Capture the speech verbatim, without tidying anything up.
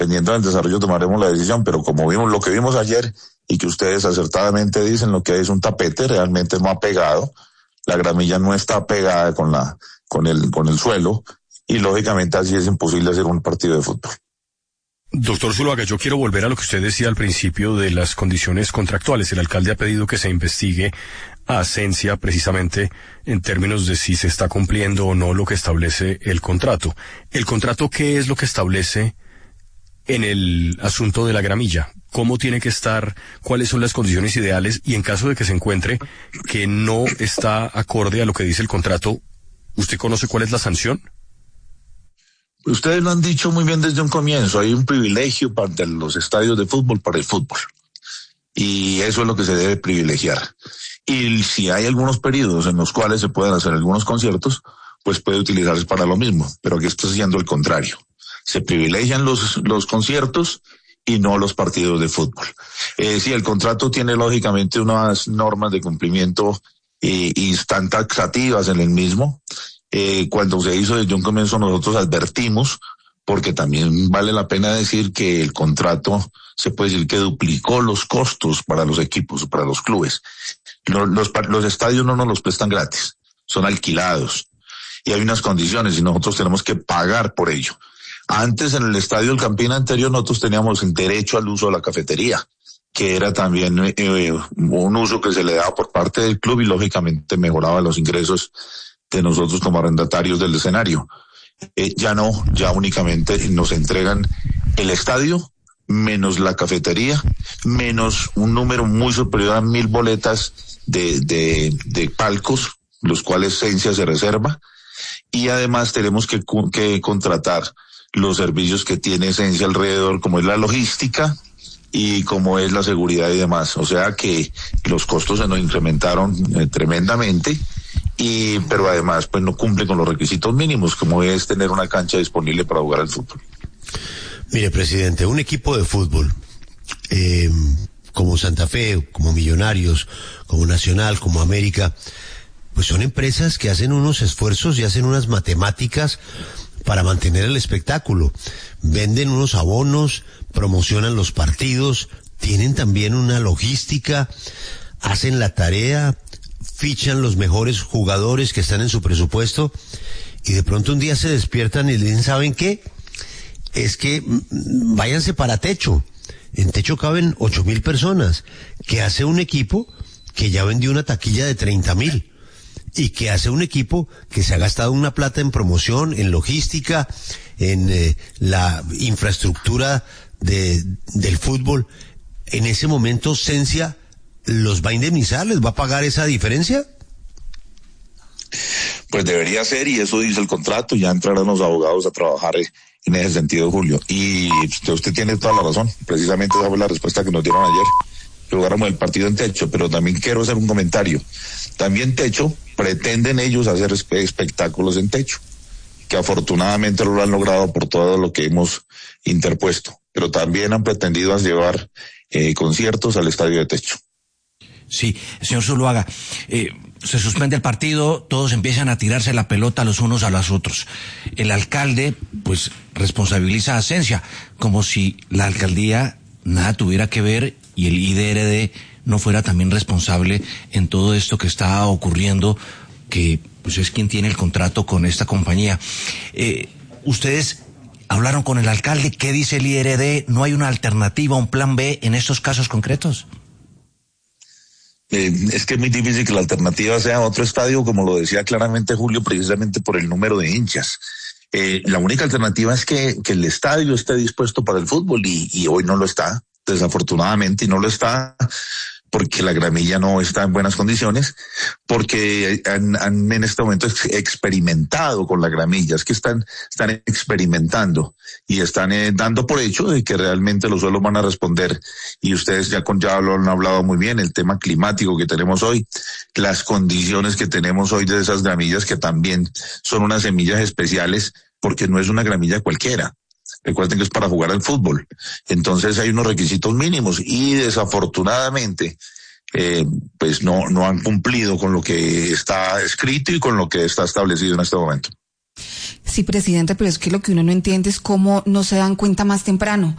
dependiendo del desarrollo tomaremos la decisión, pero como vimos lo que vimos ayer y que ustedes acertadamente dicen, lo que hay es un tapete, realmente no ha pegado, la gramilla no está pegada con la con el con el suelo y lógicamente así es imposible hacer un partido de fútbol. Doctor Zuluaga, yo quiero volver a lo que usted decía al principio de las condiciones contractuales. El alcalde ha pedido que se investigue a Ascensia precisamente en términos de si se está cumpliendo o no lo que establece el contrato. ¿El contrato qué es lo que establece en el asunto de la gramilla? ¿Cómo tiene que estar? ¿Cuáles son las condiciones ideales? Y en caso de que se encuentre que no está acorde a lo que dice el contrato, ¿usted conoce cuál es la sanción? Ustedes lo han dicho muy bien desde un comienzo, hay un privilegio para los estadios de fútbol para el fútbol. Y eso es lo que se debe privilegiar. Y si hay algunos periodos en los cuales se pueden hacer algunos conciertos, pues puede utilizarse para lo mismo. Pero aquí está haciendo el contrario. Se privilegian los, los conciertos y no los partidos de fútbol. Eh, sí, el contrato tiene lógicamente unas normas de cumplimiento eh, y están taxativas en el mismo. Eh, cuando se hizo desde un comienzo nosotros advertimos, porque también vale la pena decir que el contrato se puede decir que duplicó los costos para los equipos, para los clubes. Los, los, los estadios no nos los prestan gratis, son alquilados y hay unas condiciones y nosotros tenemos que pagar por ello. Antes en el estadio del Campín anterior nosotros teníamos derecho al uso de la cafetería, que era también eh, un uso que se le daba por parte del club y lógicamente mejoraba los ingresos de nosotros como arrendatarios del escenario. Eh, ya no, ya únicamente nos entregan el estadio, menos la cafetería, menos un número muy superior a mil boletas de, de, de palcos, los cuales Sensia se reserva, y además tenemos que, que contratar los servicios que tiene Sensia alrededor, como es la logística y como es la seguridad y demás. O sea que los costos se nos incrementaron eh, tremendamente. Y, pero además, pues no cumple con los requisitos mínimos, como es tener una cancha disponible para jugar al fútbol. Mire, presidente, un equipo de fútbol, eh, como Santa Fe, como Millonarios, como Nacional, como América, pues son empresas que hacen unos esfuerzos y hacen unas matemáticas para mantener el espectáculo. Venden unos abonos, promocionan los partidos, tienen también una logística, hacen la tarea, fichan los mejores jugadores que están en su presupuesto y de pronto un día se despiertan y le dicen, ¿saben qué? Es que mm, váyanse para Techo. En Techo caben ocho mil personas. ¿Qué hace un equipo que ya vendió una taquilla de treinta mil? Y que hace un equipo que se ha gastado una plata en promoción, en logística, en eh, la infraestructura de, del fútbol. En ese momento, Sensia ¿los va a indemnizar? ¿Les va a pagar esa diferencia? Pues debería ser, y eso dice el contrato, ya entrarán los abogados a trabajar en ese sentido, Julio. Y usted, usted tiene toda la razón, precisamente esa fue la respuesta que nos dieron ayer, que jugáramos el partido en Techo, pero también quiero hacer un comentario. También Techo, pretenden ellos hacer espectáculos en Techo, que afortunadamente lo han logrado por todo lo que hemos interpuesto, pero también han pretendido llevar eh, conciertos al estadio de Techo. Sí, señor Zuluaga, eh, se suspende el partido, todos empiezan a tirarse la pelota los unos a los otros. El alcalde, pues, responsabiliza a Ascensia, como si la alcaldía nada tuviera que ver y el I D R D no fuera también responsable en todo esto que está ocurriendo, que pues es quien tiene el contrato con esta compañía. Eh, ustedes hablaron con el alcalde, ¿qué dice el I D R D? ¿No hay una alternativa, un plan B en estos casos concretos? Eh, es que es muy difícil que la alternativa sea otro estadio, como lo decía claramente Julio, precisamente por el número de hinchas. Eh, la única alternativa es que, que el estadio esté dispuesto para el fútbol y, y hoy no lo está, desafortunadamente, y no lo está porque la gramilla no está en buenas condiciones, porque han, han en este momento experimentado con la gramilla, es que están, están experimentando y están eh, dando por hecho de que realmente los suelos van a responder, y ustedes ya, con, ya lo han hablado muy bien, el tema climático que tenemos hoy, las condiciones que tenemos hoy de esas gramillas que también son unas semillas especiales, porque no es una gramilla cualquiera. Recuerden que es para jugar al fútbol. Entonces hay unos requisitos mínimos y desafortunadamente eh, pues no, no han cumplido con lo que está escrito y con lo que está establecido en este momento. Sí, presidente, pero es que lo que uno no entiende es cómo no se dan cuenta más temprano.